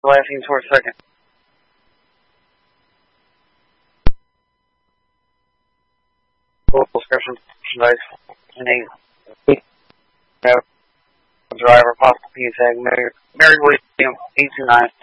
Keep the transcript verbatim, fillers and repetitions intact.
Laughing towards second. Full description, dice, and eight. Driver, possible P tag, Mary, Mary William, eight two nine.